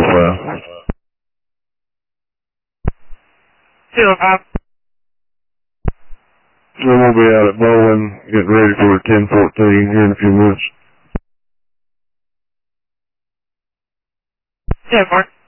fast. Then we'll be out at Bowen, getting ready for 10:14 here in a few minutes. Yeah, Mark.